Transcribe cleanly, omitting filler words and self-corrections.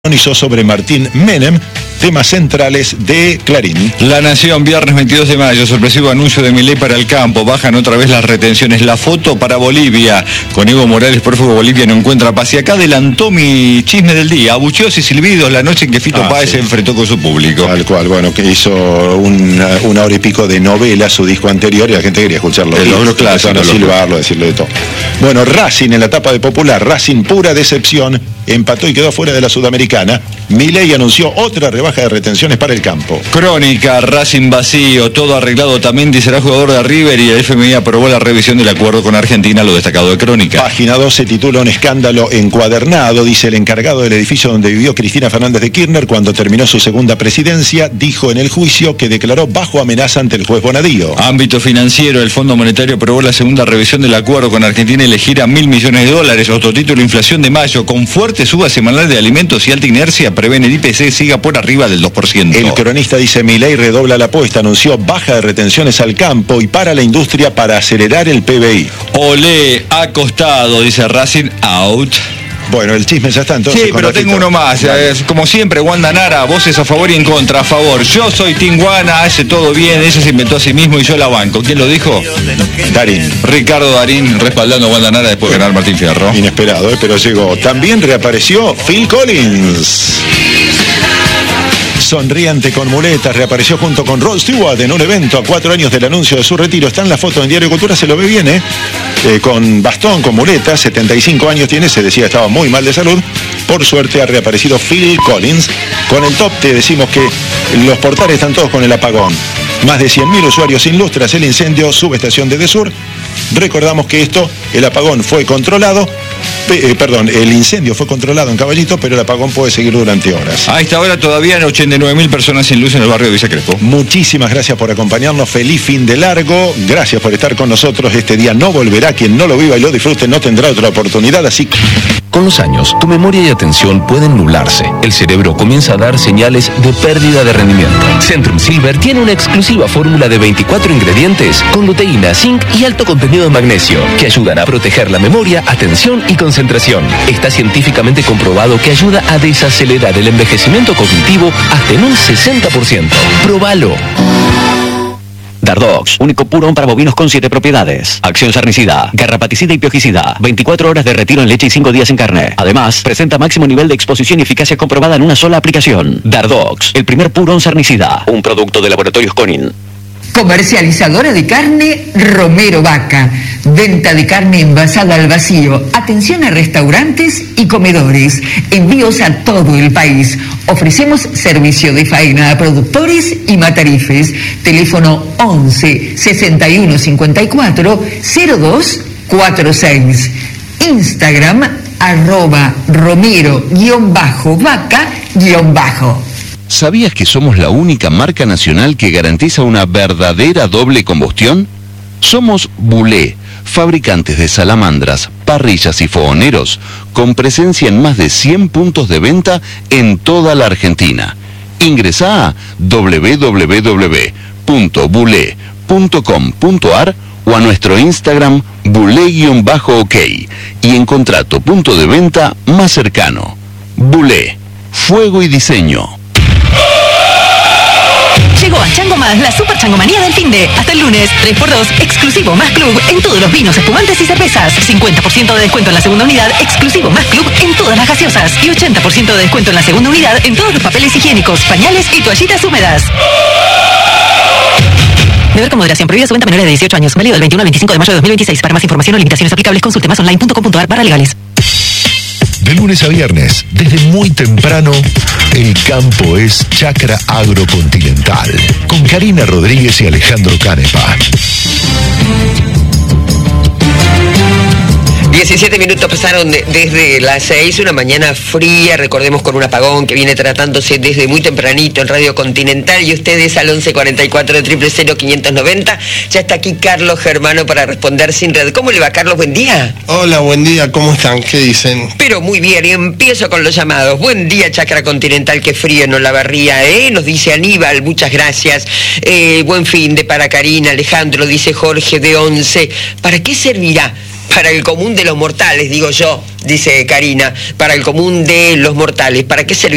Hizo sobre Martín Menem, temas centrales de Clarín. La Nación, viernes 22 de mayo, sorpresivo anuncio de Milei para el campo, bajan otra vez las retenciones, la foto para Bolivia, con Evo Morales, prófugo. Bolivia no encuentra paz, y acá adelantó mi chisme del día, abucheos y silbidos la noche en que Fito Páez se enfrentó con su público. Tal cual, bueno, que hizo una hora y pico de novela, su disco anterior, y la gente quería escucharlo. Los clásicos, silbarlo, decirle de todo. Bueno, Racing en la etapa de Popular, Racing pura decepción, empató y quedó fuera de la Sudamericana. Milei anunció otra rebaja de retenciones para el campo. Crónica, Racing vacío, todo arreglado. Tamendi será jugador de River y el FMI aprobó la revisión del acuerdo con Argentina, lo destacado de Crónica. Página 12 titula un escándalo encuadernado, dice el encargado del edificio donde vivió Cristina Fernández de Kirchner cuando terminó su segunda presidencia, dijo en el juicio que declaró bajo amenaza ante el juez Bonadío. Ámbito financiero, el Fondo Monetario aprobó la segunda revisión del acuerdo con Argentina y le gira $1.000 millones. Autotítulo, inflación de mayo, con fuerte suba semanal de alimentos y alta inercia, prevén el IPC siga por arriba del 2%. El cronista dice Milei redobla la apuesta, anunció baja de retenciones al campo y para la industria para acelerar el PBI. Olé, acostado, dice Racing out. Bueno, el chisme ya está entonces. Sí, pero tengo uno más. Como siempre, Wanda Nara, voces a favor y en contra. A favor, yo soy Team Wanda, hace todo bien, ella se inventó a sí mismo y yo la banco. ¿Quién lo dijo? Darín. Ricardo Darín, respaldando a Wanda Nara después de ganar Martín Fierro. Inesperado, pero llegó. También reapareció Phil Collins. Sonriente con muletas, reapareció junto con Rod Stewart en un evento a 4 años del anuncio de su retiro. Está en la foto en Diario Cultura, se lo ve bien, con bastón, con muletas, 75 años tiene, se decía estaba muy mal de salud. Por suerte ha reaparecido Phil Collins. Con el top te decimos que los portales están todos con el apagón. Más de 100.000 usuarios sin luz tras el incendio, subestación de Edesur. Recordamos que el apagón fue controlado. El incendio fue controlado en Caballito, pero el apagón puede seguir durante horas. A esta hora todavía hay 89.000 personas sin luz en el barrio de Villa Crespo. Muchísimas gracias por acompañarnos. Feliz fin de largo. Gracias por estar con nosotros. Este día no volverá. Quien no lo viva y lo disfrute no tendrá otra oportunidad. Así que... Con los años, tu memoria y atención pueden nublarse. El cerebro comienza a dar señales de pérdida de rendimiento. Centrum Silver tiene una exclusiva fórmula de 24 ingredientes con luteína, zinc y alto contenido de magnesio que ayudan a proteger la memoria, atención y concentración. Está científicamente comprobado que ayuda a desacelerar el envejecimiento cognitivo hasta en un 60%. ¡Próbalo! Dardox, único purón para bovinos con 7 propiedades. Acción sarnicida, garrapaticida y piojicida. 24 horas de retiro en leche y 5 días en carne. Además, presenta máximo nivel de exposición y eficacia comprobada en una sola aplicación. Dardox, el primer purón sarnicida. Un producto de Laboratorios Conin. Comercializadora de carne Romero Vaca. Venta de carne envasada al vacío. Atención a restaurantes y comedores. Envíos a todo el país. Ofrecemos servicio de faena a productores y matarifes. Teléfono 11 61 54 02 46. Instagram @Romero_Vaca_. ¿Sabías que somos la única marca nacional que garantiza una verdadera doble combustión? Somos Bulé, fabricantes de salamandras, parrillas y fogoneros, con presencia en más de 100 puntos de venta en toda la Argentina. Ingresá a www.bulé.com.ar o a nuestro Instagram bulé_ok y encontrá tu punto de venta más cercano. Bulé, fuego y diseño. Llegó a Chango Más la super changomanía del finde. Hasta el lunes, 3x2, exclusivo Más Club en todos los vinos, espumantes y cervezas. 50% de descuento en la segunda unidad, exclusivo Más Club en todas las gaseosas. Y 80% de descuento en la segunda unidad en todos los papeles higiénicos, pañales y toallitas húmedas. Beber con moderación. Prohibida su venta a menores de 18 años. Válido del 21 al 25 de mayo de 2026. Para más información o limitaciones aplicables, consulte masonline.com.ar/legales. De lunes a viernes, desde muy temprano, el campo es Chacra Agrocontinental, con Karina Rodríguez y Alejandro Canepa. 17 minutos pasaron desde las 6, una mañana fría, recordemos, con un apagón que viene tratándose desde muy tempranito en Radio Continental, y ustedes al 1144 000 590. Ya está aquí Carlos Germano para responder sin red. ¿Cómo le va, Carlos? Buen día. Hola, buen día, ¿cómo están? ¿Qué dicen? Pero muy bien, y empiezo con los llamados. Buen día, Chacra Continental, qué frío en Olavarría, nos dice Aníbal, muchas gracias. Buen fin de para Karina, Alejandro, dice Jorge de 11. ¿Para qué servirá? Para el común de los mortales, digo yo, dice Karina, para el común de los mortales. ¿Para qué servirá?